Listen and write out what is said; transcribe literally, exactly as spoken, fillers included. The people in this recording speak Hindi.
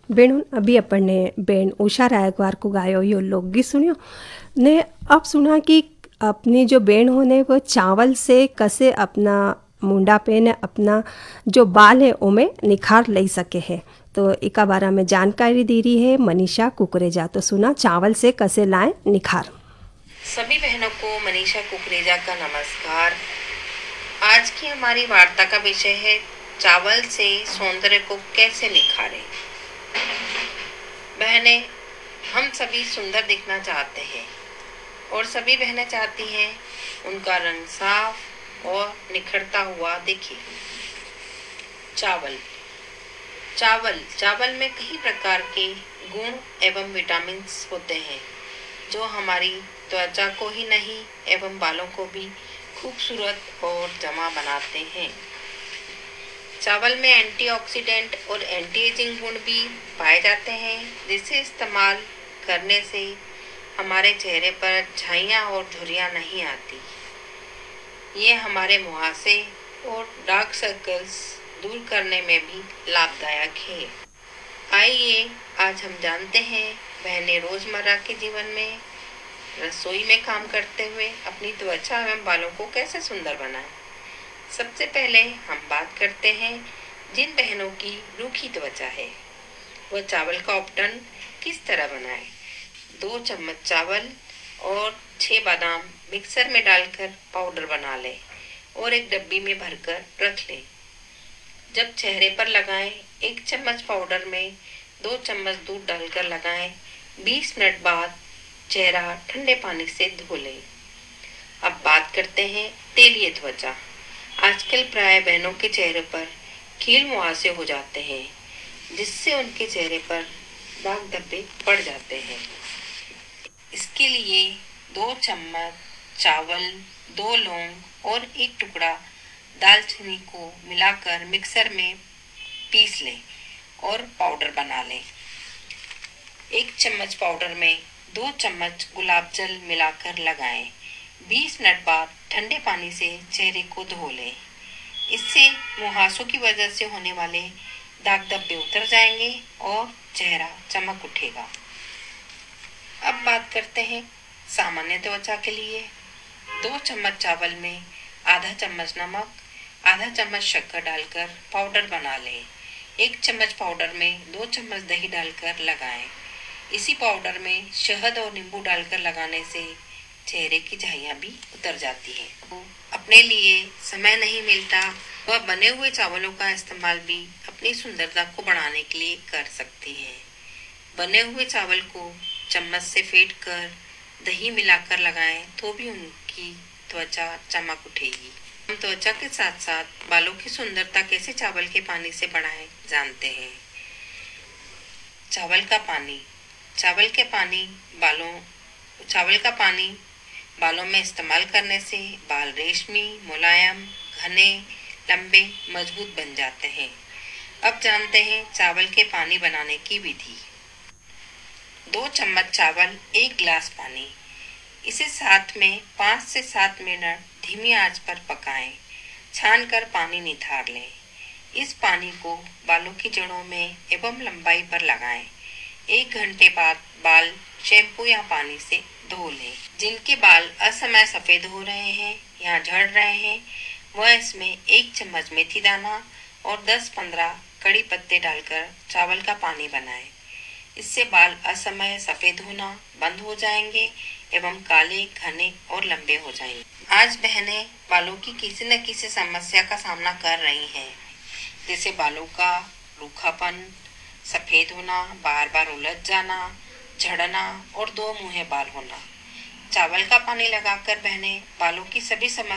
बेण अभी अपन ने बेन उषा रायकवार को गायो यो लोकगीत सुनियो ने। अब सुना कि अपनी जो बेण होने वो चावल से कैसे अपना मुंडा पे ने अपना जो बाल है उमें निखार ले सके है। तो इका बारे में जानकारी दे रही है मनीषा कुकरेजा। तो सुना चावल से कैसे लाएं निखार। सभी बहनों को मनीषा कुकरेजा का नमस्कार। आज की हमारी वार्ता का विषय है चावल से सौंदर्य को कैसे निखारें। बहनें, हम सभी सुंदर दिखना चाहते हैं और सभी बहनें चाहती हैं उनका रंग साफ और निखरता हुआ दिखे। चावल चावल चावल में कई प्रकार के गुण एवं विटामिन होते हैं जो हमारी त्वचा को ही नहीं एवं बालों को भी खूबसूरत और जमा बनाते हैं। चावल में एंटीऑक्सीडेंट और एंटी एजिंग गुण भी पाए जाते हैं जिसे इस्तेमाल करने से हमारे चेहरे पर झाइयाँ और झुर्रियाँ नहीं आती। ये हमारे मुहासे और डार्क सर्कल्स दूर करने में भी लाभदायक है। आइए आज हम जानते हैं बहनें रोजमर्रा के जीवन में रसोई में काम करते हुए अपनी त्वचा एवं बालों को कैसे सुंदर बनाएं। सबसे पहले हम बात करते हैं जिन बहनों की रूखी त्वचा है वह चावल का उपटन किस तरह बनाएं। दो चम्मच चावल और छः बादाम मिक्सर में डालकर पाउडर बना लें और एक डब्बी में भरकर रख लें। जब चेहरे पर लगाएं, एक चम्मच पाउडर में दो चम्मच दूध डालकर लगाएं। बीस मिनट बाद चेहरा ठंडे पानी से धो लें। अब बात करते हैं तेलीय त्वचा। आजकल प्राय बहनों के चेहरे पर कील मुहासे हो जाते हैं जिससे उनके चेहरे पर दाग धब्बे पड़ जाते हैं। इसके लिए दो चम्मच चावल, दो लौंग और एक टुकड़ा दालचीनी को मिलाकर मिक्सर में पीस लें और पाउडर बना लें। एक चम्मच पाउडर में दो चम्मच गुलाब जल मिलाकर लगाएं। बीस मिनट बाद ठंडे पानी से चेहरे को धो लें। इससे मुहासों की वजह से होने वाले दाग धब्बे उतर जाएंगे और चेहरा चमक उठेगा। अब बात करते हैं सामान्य त्वचा के लिए। दो चम्मच चावल में आधा चम्मच नमक, आधा चम्मच शक्कर डालकर पाउडर बना लें। एक चम्मच पाउडर में दो चम्मच दही डालकर लगाएं। इसी पाउडर में शहद और नींबू डालकर लगाने से चेहरे की झाइयाँ भी उतर जाती है। तो अपने लिए समय नहीं मिलता वह बने हुए चावलों का इस्तेमाल भी अपनी सुंदरता को बढ़ाने के लिए कर सकती हैं। बने हुए चावल को चम्मच से फेंट कर दही मिलाकर लगाएं तो भी उनकी त्वचा चमक उठेगी। हम त्वचा के साथ साथ बालों की सुंदरता कैसे चावल के पानी से बढ़ाएं जानते हैं। चावल का पानी चावल के पानी बालों चावल का पानी बालों में इस्तेमाल करने से बाल रेशमी, मुलायम, घने, लंबे, मजबूत बन जाते हैं। अब जानते हैं चावल के पानी बनाने की विधि। दो चम्मच चावल, एक गिलास पानी। इसे साथ में पाँच से सात मिनट धीमी आंच पर पकाएं। छानकर पानी निथार लें। इस पानी को बालों की जड़ों में एवं लंबाई पर लगाएं। एक घंटे बाद बाल शैम्पू या पानी से धो लें। जिनके बाल असमय सफ़ेद हो रहे हैं या झड़ रहे हैं वह इसमें एक चम्मच मेथी दाना और दस पंद्रह कड़ी पत्ते डालकर चावल का पानी बनाएं। इससे बाल असमय सफ़ेद होना बंद हो जाएंगे एवं काले, घने और लंबे हो जाएंगे। आज बहनें बालों की किसी न किसी समस्या का सामना कर रही हैं, जैसे बालों का रूखापन, सफ़ेद होना, बार बार उलझ जाना, झड़ना और दो मुँहे बाल होना। चावल का पानी लगाकर बहनें बालों की सभी समस्या